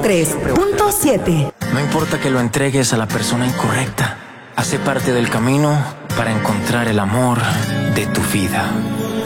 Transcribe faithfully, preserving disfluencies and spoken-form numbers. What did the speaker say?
tres punto siete. No importa que lo entregues a la persona incorrecta. Hace parte del camino para encontrar el amor de tu vida.